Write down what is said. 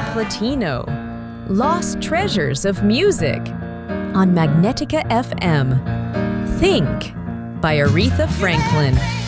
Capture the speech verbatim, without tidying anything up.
Platino, Lost Treasures of Music, on Magnetica F M. Think by Aretha Franklin.